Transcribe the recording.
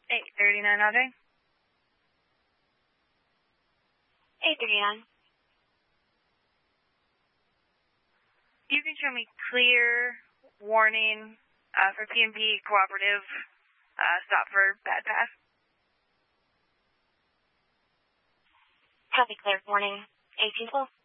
839 all day. 839. You can show me clear warning for PNP cooperative stop for bad pass. Copy, clear warning. 18 full.